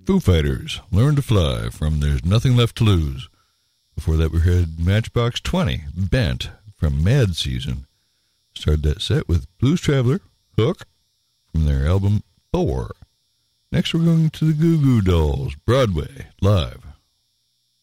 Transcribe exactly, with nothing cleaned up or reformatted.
Foo Fighters, Learn to Fly from There's Nothing Left to Lose. Before that, we heard Matchbox twenty, Bent from Mad Season. Started that set with Blues Traveler, Hook, from their album Four. Next, we're going to the Goo Goo Dolls, Broadway, Live.